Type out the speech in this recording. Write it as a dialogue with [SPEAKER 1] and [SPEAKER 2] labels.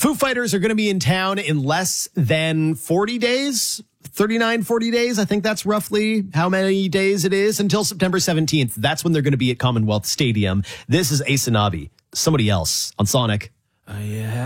[SPEAKER 1] Foo Fighters are going to be in town in less than 40 days. 39, 40 days. I think that's roughly how many days it is until September 17th. That's when they're going to be at Commonwealth Stadium. This is Ace and Nabi, Somebody Else on Sonic.
[SPEAKER 2] Yeah.